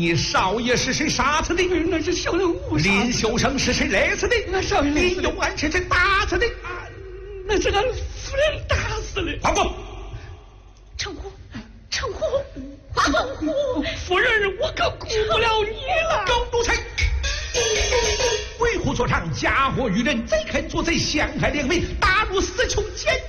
你少爷是谁杀死的？ 那是小人误杀。 林秀生是谁勒死的？ 那少爷林永安是谁打死的？ 那是俺夫人打死的。 花公， 称呼，花公， 夫人，我可顾不了你了。 狗奴才！为虎作伥，嫁祸于人，贼看作贼，陷害良民，打入死囚监